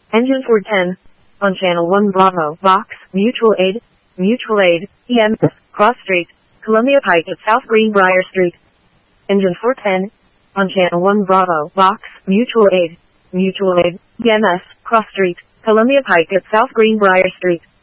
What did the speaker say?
Engine 410. On Channel 1 Bravo, Vox, Mutual Aid, EMS, Cross Street, Columbia Pike at South Greenbrier Street. Engine 410. On Channel 1 Bravo, Vox, Mutual Aid, EMS, Cross Street, Columbia Pike at South Greenbrier Street.